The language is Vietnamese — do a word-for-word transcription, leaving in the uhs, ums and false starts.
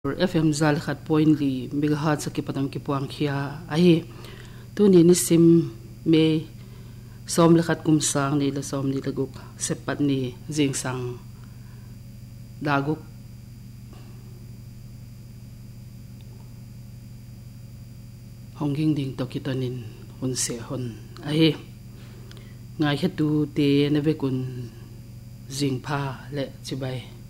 F M zal khat point li megahertz ki patam ki puang khia ai tu ni ni sim me som le khat kum sang ni la som ni la guk sepat ni jing sang da guk honging ding to kitanin hun se hon ai ngai khe tu te na ve kun jing pha le chibai